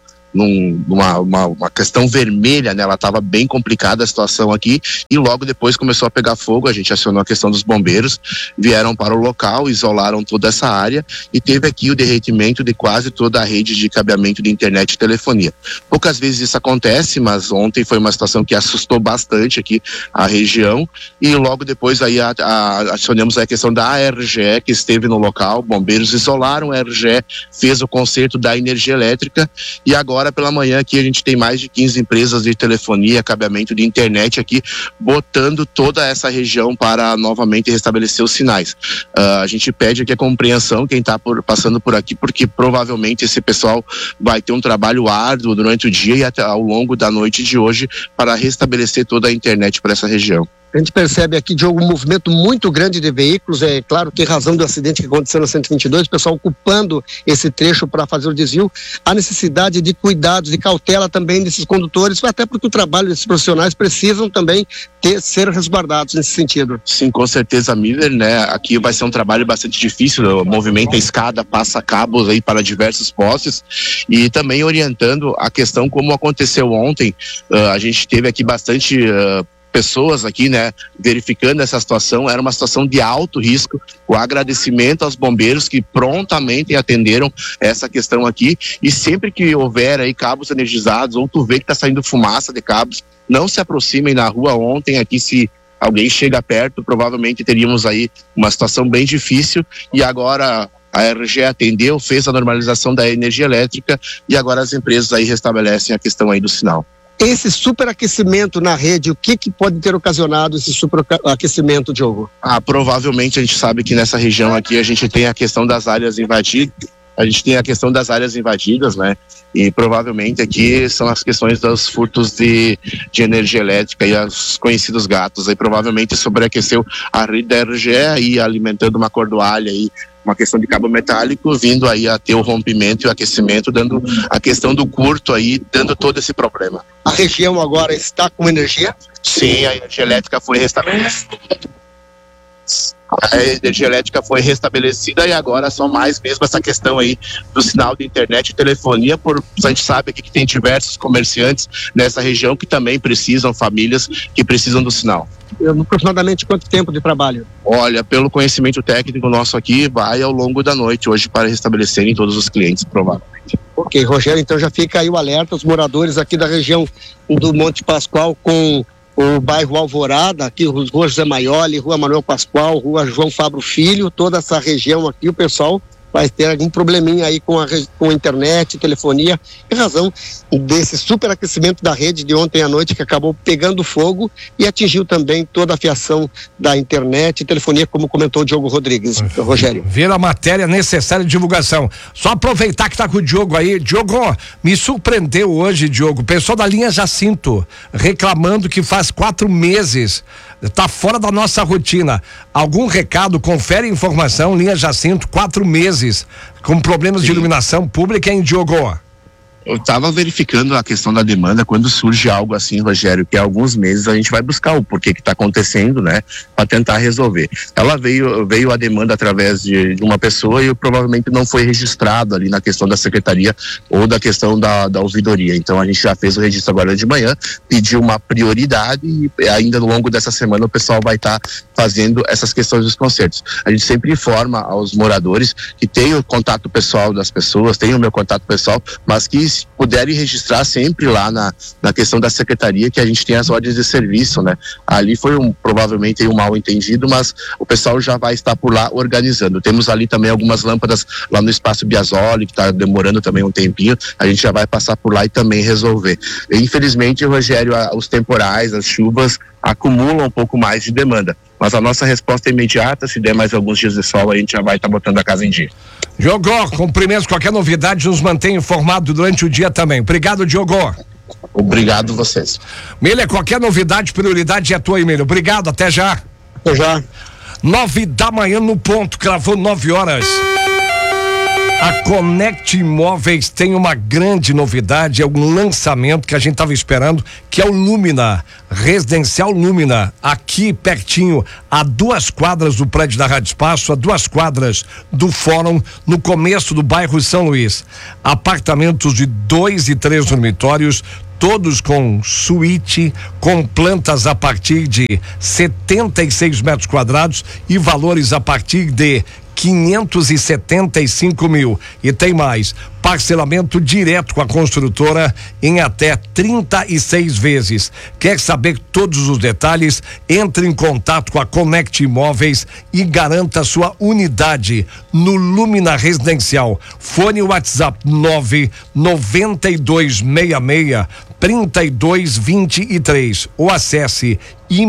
numa questão vermelha, né? Ela estava bem complicada a situação aqui, e logo depois começou a pegar fogo. A gente acionou a questão dos bombeiros, vieram para o local, isolaram toda essa área e teve aqui o derretimento de quase toda a rede de cabeamento de internet e telefonia. Poucas vezes isso acontece, mas ontem foi uma situação que assustou bastante aqui a região, e logo depois aí acionamos a questão da ARGE, que esteve no local, bombeiros isolaram, a ARGE fez o conserto da energia elétrica, e agora pela manhã aqui a gente tem mais de 15 empresas de telefonia, cabeamento de internet aqui, botando toda essa região para novamente restabelecer os sinais. A gente pede aqui a compreensão, quem está passando por aqui, porque provavelmente esse pessoal vai ter um trabalho árduo durante o dia e até ao longo da noite de hoje para restabelecer toda a internet para essa região. A gente percebe aqui, Diogo, um movimento muito grande de veículos. É claro que, em razão do acidente que aconteceu na 122, o pessoal ocupando esse trecho para fazer o desvio. A necessidade de cuidados, de cautela também desses condutores, até porque o trabalho desses profissionais precisam também ser resguardados nesse sentido. Sim, com certeza, Miller, né? Aqui vai ser um trabalho bastante difícil, movimenta a escada, passa cabos aí para diversos postes, e também orientando a questão como aconteceu ontem. A gente teve aqui bastante pessoas aqui, né, verificando essa situação. Era uma situação de alto risco. O agradecimento aos bombeiros que prontamente atenderam essa questão aqui, e sempre que houver aí cabos energizados ou tu vê que está saindo fumaça de cabos, não se aproximem na rua. Ontem aqui, se alguém chega perto, provavelmente teríamos aí uma situação bem difícil, e agora a RGE atendeu, fez a normalização da energia elétrica, e agora as empresas aí restabelecem a questão aí do sinal. Esse superaquecimento na rede, o que pode ter ocasionado esse superaquecimento, Diogo? Provavelmente a gente sabe que nessa região aqui a gente tem a questão das áreas invadidas. Né? E provavelmente aqui são as questões dos furtos de energia elétrica e os conhecidos gatos. Aí provavelmente sobreaqueceu a rede da RGE, aí alimentando uma cordoalha aí, uma questão de cabo metálico, vindo aí a ter o rompimento e o aquecimento, dando a questão do curto aí, dando todo esse problema. A região agora está com energia? Sim, a energia elétrica foi restabelecida. A energia elétrica foi restabelecida, e agora só mais mesmo essa questão aí do sinal de internet e telefonia, a gente sabe aqui que tem diversos comerciantes nessa região que também precisam, famílias que precisam do sinal. Aproximadamente quanto tempo de trabalho? Olha, pelo conhecimento técnico nosso aqui, vai ao longo da noite hoje para restabelecerem todos os clientes, provavelmente. Ok, Rogério, então já fica aí o alerta, os moradores aqui da região do Monte Pascoal com o bairro Alvorada, aqui Rua José Maioli, Rua Manuel Pascoal, Rua João Fabro Filho, toda essa região aqui, o pessoal vai ter algum probleminha aí com a internet, telefonia, em razão desse superaquecimento da rede de ontem à noite, que acabou pegando fogo e atingiu também toda a fiação da internet e telefonia, como comentou o Diogo Rodrigues. Rogério. Vira a matéria necessária de divulgação. Só aproveitar que tá com o Diogo aí. Diogo, me surpreendeu hoje, Diogo, o pessoal da linha Jacinto reclamando que faz 4 meses tá fora da nossa rotina. Algum recado? Confere informação, linha Jacinto, 4 meses com problemas de iluminação pública em Diogo. Eu estava verificando a questão da demanda. Quando surge algo assim, Rogério, que há alguns meses a gente vai buscar o porquê que está acontecendo, né, para tentar resolver. Ela veio a demanda através de uma pessoa e provavelmente não foi registrado ali na questão da secretaria ou da questão da ouvidoria. Então a gente já fez o registro agora de manhã, pediu uma prioridade, e ainda ao longo dessa semana o pessoal vai estar fazendo essas questões dos concertos. A gente sempre informa aos moradores que tem o contato pessoal das pessoas, tem o meu contato pessoal, mas que se puderem registrar sempre lá na questão da secretaria, que a gente tem as ordens de serviço, né? Ali foi provavelmente um mal entendido, mas o pessoal já vai estar por lá organizando. Temos ali também algumas lâmpadas lá no Espaço Biasoli, que está demorando também um tempinho, a gente já vai passar por lá e também resolver. Infelizmente, Rogério, os temporais, as chuvas acumulam um pouco mais de demanda, mas a nossa resposta é imediata. Se der mais alguns dias de sol, a gente já vai estar botando a casa em dia. Diogo, cumprimentos, qualquer novidade nos mantém informado durante o dia também. Obrigado, Diogo. Obrigado vocês. Milha, qualquer novidade, prioridade é tua, Milha. Obrigado, até já. Até já. 9h no ponto, cravou 9 horas. A Connect Imóveis tem uma grande novidade, é um lançamento que a gente estava esperando, que é o Lumina, Residencial Lumina, aqui pertinho, a 2 quadras do prédio da Rádio Espaço, a 2 quadras do Fórum, no começo do bairro São Luís. Apartamentos de 2 e 3 dormitórios, todos com suíte, com plantas a partir de 76 metros quadrados e valores a partir de 575 mil. E tem mais, parcelamento direto com a construtora em até 36 vezes. Quer saber todos os detalhes? Entre em contato com a Connect Imóveis e garanta sua unidade no Lumina Residencial. Fone WhatsApp 99266-3223 ou acesse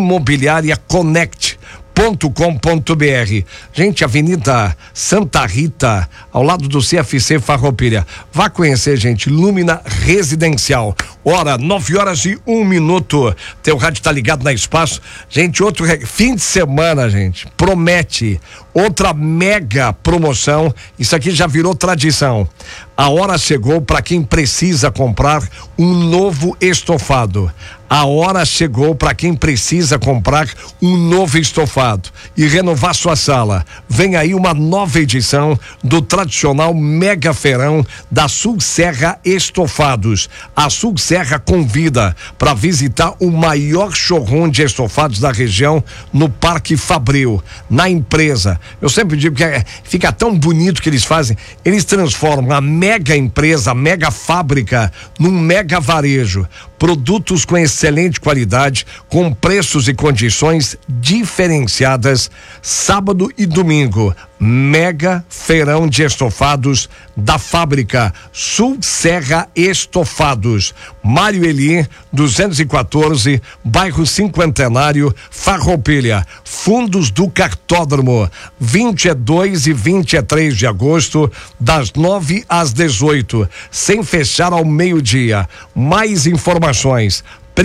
imobiliariaconnect.com.br. Gente, Avenida Santa Rita, ao lado do CFC Farroupilha. Vá conhecer, gente, Lumina Residencial. Hora, 9h01. Teu rádio tá ligado na Espaço. Gente, outro fim de semana, gente, promete outra mega promoção. Isso aqui já virou tradição. A hora chegou para quem precisa comprar um novo estofado. A hora chegou para quem precisa comprar um novo estofado e renovar sua sala. Vem aí uma nova edição do tradicional Mega Feirão da Sul Serra Estofados. A Sul Serra convida para visitar o maior showroom de estofados da região no Parque Fabril, na empresa. Eu sempre digo que fica tão bonito que eles fazem. Eles transformam a mega empresa, a mega fábrica num mega varejo. Produtos com excelente qualidade, com preços e condições diferenciadas. Sábado e domingo, mega feirão de estofados da fábrica Sul Serra Estofados. Mário Eli, 214, bairro Cinquentenário, Farroupilha. Fundos do Cartódromo, 22 e 23 de agosto, das 9 às 18, sem fechar ao meio-dia. Mais informações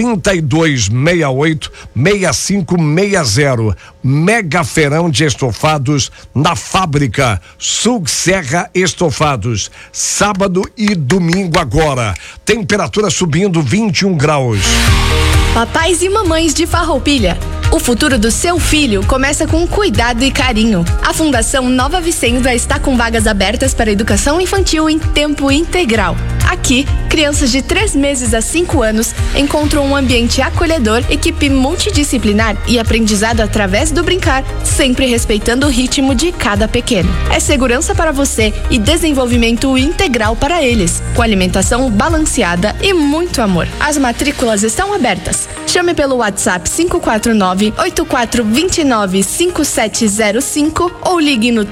3268-6560. Mega Feirão de Estofados na fábrica Sul Serra Estofados. Sábado e domingo agora. Temperatura subindo 21 graus. Papais e mamães de Farroupilha, o futuro do seu filho começa com cuidado e carinho. A Fundação Nova Vicenza está com vagas abertas para educação infantil em tempo integral. Aqui, crianças de 3 meses a 5 anos encontram um ambiente acolhedor, equipe multidisciplinar e aprendizado através do brincar, sempre respeitando o ritmo de cada pequeno. É segurança para você e desenvolvimento integral para eles, com alimentação balanceada e muito amor. As matrículas estão abertas. Chame pelo WhatsApp 549-8429-5705 ou ligue no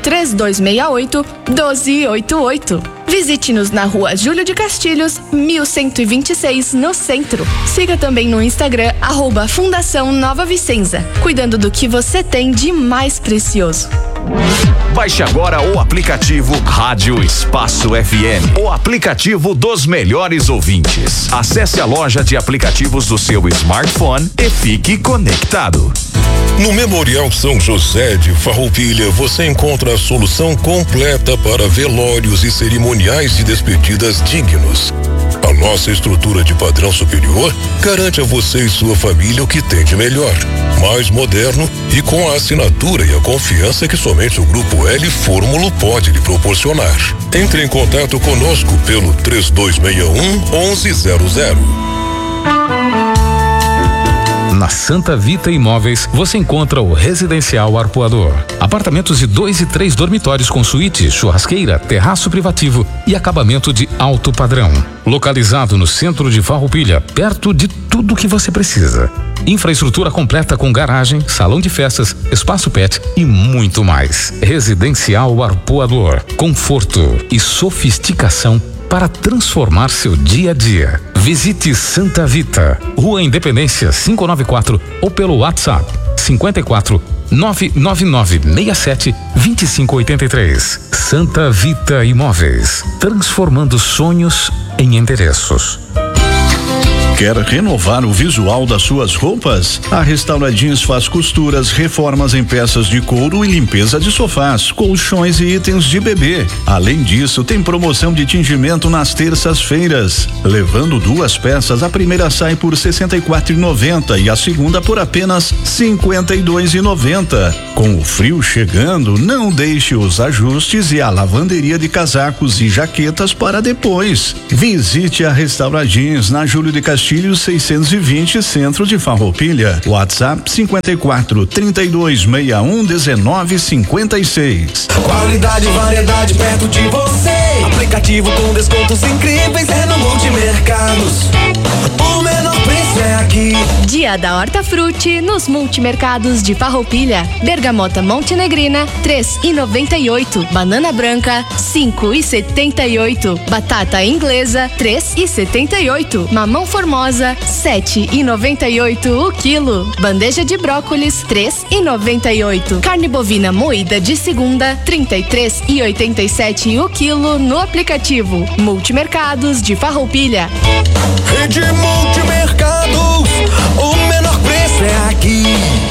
3268-1288. Visite-nos na rua Júlio de Castilhos, 1126, no centro. Siga também no Instagram, @Fundação Nova Vicenza, cuidando do que você tem de mais precioso. Baixe agora o aplicativo Rádio Espaço FM, o aplicativo dos melhores ouvintes. Acesse a loja de aplicativos do seu smartphone e fique conectado. No Memorial São José de Farroupilha, você encontra a solução completa para velórios e cerimoniais de despedidas dignos. A nossa estrutura de padrão superior garante a você e sua família o que tem de melhor, mais moderno e com a assinatura e a confiança que somente o Grupo L Fórmulo pode lhe proporcionar. Entre em contato conosco pelo 3261-1100. Na Santa Vita Imóveis, você encontra o Residencial Arpoador. Apartamentos de 2 e 3 dormitórios com suíte, churrasqueira, terraço privativo e acabamento de alto padrão. Localizado no centro de Farroupilha, perto de tudo que você precisa. Infraestrutura completa com garagem, salão de festas, espaço pet e muito mais. Residencial Arpoador. Conforto e sofisticação para transformar seu dia a dia. Visite Santa Vita, Rua Independência 594 ou pelo WhatsApp 54 99967 2583. Santa Vita Imóveis, transformando sonhos em endereços. Quer renovar o visual das suas roupas? A Restaura Jeans faz costuras, reformas em peças de couro e limpeza de sofás, colchões e itens de bebê. Além disso, tem promoção de tingimento nas terças-feiras. Levando 2 peças, a primeira sai por R$ 64,90 e a segunda por apenas R$ 52,90. Com o frio chegando, não deixe os ajustes e a lavanderia de casacos e jaquetas para depois. Visite a Restaura Jeans na Júlio de Castilhos 620, centro de Farroupilha. WhatsApp 54 3261 1956. Qualidade e variedade perto de você. Aplicativo com descontos incríveis é no Multimercados. O menor preço é aqui. Dia da Hortafruti nos Multimercados de Farroupilha. Bergamota Montenegrina 3,98. Banana branca 5,78. Batata inglesa 3,78. Mamão formosa 7,98 o quilo. Bandeja de brócolis 3,98. Carne bovina moída de segunda 33,87 o quilo no aplicativo Multimercados de Farroupilha. Rede Multimercados, o menor preço é aqui.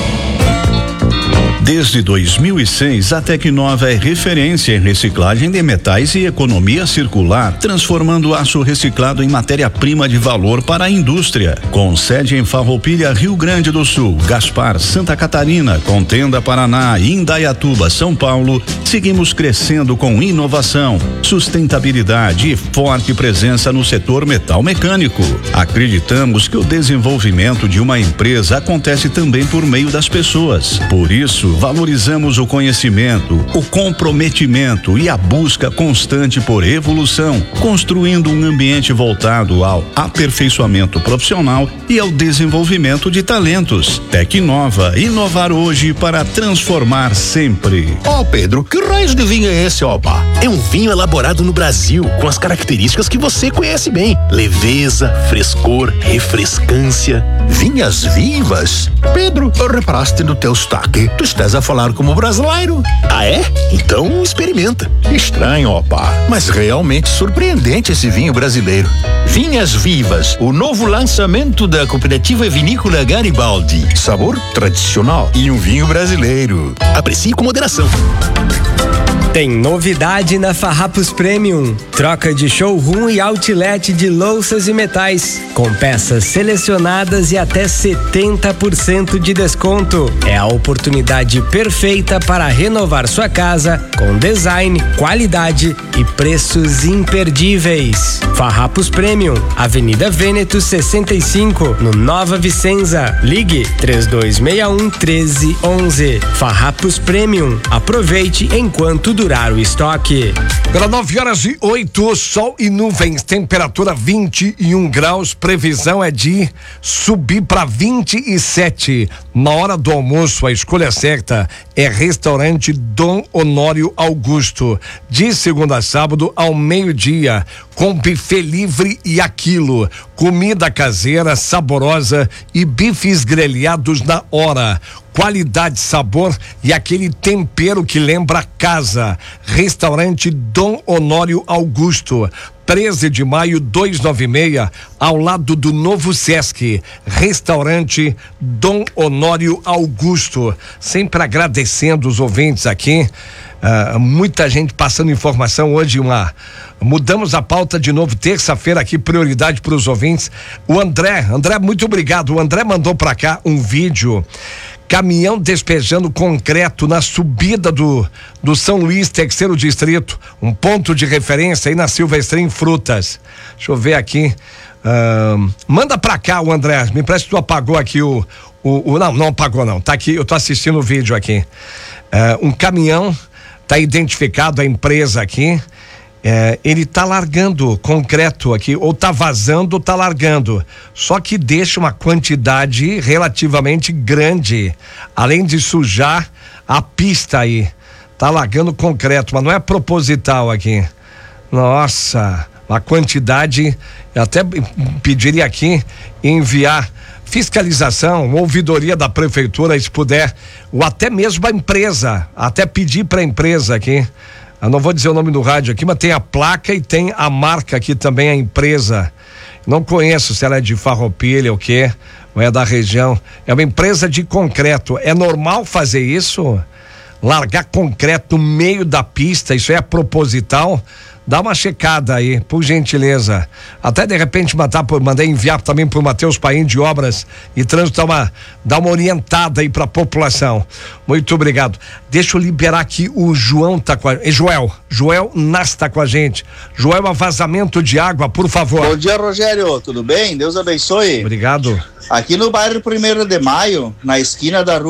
Desde 2006, a Tecnova é referência em reciclagem de metais e economia circular, transformando o aço reciclado em matéria-prima de valor para a indústria. Com sede em Farroupilha, Rio Grande do Sul, Gaspar, Santa Catarina, Contenda, Paraná e Indaiatuba, São Paulo, seguimos crescendo com inovação, sustentabilidade e forte presença no setor metal mecânico. Acreditamos que o desenvolvimento de uma empresa acontece também por meio das pessoas. Por isso, valorizamos o conhecimento, o comprometimento e a busca constante por evolução, construindo um ambiente voltado ao aperfeiçoamento profissional e ao desenvolvimento de talentos. Tecnova, inovar hoje para transformar sempre. Ó, Pedro, que raio de vinho é esse, opa? É um vinho elaborado no Brasil, com as características que você conhece bem: leveza, frescor, refrescância. Vinhas vivas? Pedro, reparaste no teu sotaque? Tu estás a falar como brasileiro. Ah, é? Então experimenta. Estranho, opa, mas realmente surpreendente esse vinho brasileiro. Vinhas Vivas, o novo lançamento da cooperativa vinícola Garibaldi. Sabor tradicional e um vinho brasileiro. Aprecie com moderação. Tem novidade na Farrapos Premium. Troca de showroom e outlet de louças e metais, com peças selecionadas e até 70% de desconto. É a oportunidade perfeita para renovar sua casa com design, qualidade e preços imperdíveis. Farrapos Premium, Avenida Vêneto 65, no Nova Vicenza. Ligue 3261-1311. Farrapos Premium. Aproveite enquanto durar o estoque. Pela 9h08, sol e nuvens, temperatura 21 graus, previsão é de subir para 27. Na hora do almoço, a escolha certa é restaurante Dom Honório Augusto, de segunda a sábado ao meio-dia, com buffet livre e aquilo, comida caseira saborosa e bifes grelhados na hora. Qualidade, sabor e aquele tempero que lembra casa. Restaurante Dom Honório Augusto, 13 de maio 296, ao lado do novo Sesc. Restaurante Dom Honório Augusto. Sempre agradecendo os ouvintes aqui. Muita gente passando informação hoje. Mudamos a pauta de novo, terça-feira aqui, prioridade para os ouvintes. O André, muito obrigado. O André mandou para cá um vídeo. Caminhão despejando concreto na subida do São Luís, terceiro distrito, um ponto de referência aí na Silvestrim Frutas. Deixa eu ver aqui. Manda pra cá o André, me parece que tu apagou aqui o Não apagou não, tá aqui, eu tô assistindo o vídeo aqui. Um caminhão, tá identificado a empresa aqui, ele tá largando concreto aqui, ou tá vazando ou tá largando, só que deixa uma quantidade relativamente grande, além de sujar a pista aí, tá largando concreto, mas não é proposital aqui. Nossa, a quantidade, eu até pediria aqui enviar fiscalização, ouvidoria da prefeitura, se puder, ou até mesmo a empresa, até pedir para a empresa aqui, eu não vou dizer o nome do rádio aqui, mas tem a placa e tem a marca aqui também, a empresa, não conheço se ela é de Farroupilha ou o quê, ou é da região, é uma empresa de concreto, é normal fazer isso? Largar concreto no meio da pista, isso é proposital? Dá uma checada aí, por gentileza. Até de repente mandei enviar também pro Matheus Paim de Obras e Trânsito, dar uma orientada aí pra população. Muito obrigado. Deixa eu liberar aqui, o João tá com a gente. Joel Nas tá com a gente. Joel, um vazamento de água, por favor. Bom dia, Rogério, tudo bem? Deus abençoe. Obrigado. Aqui no bairro 1º de Maio, na esquina da rua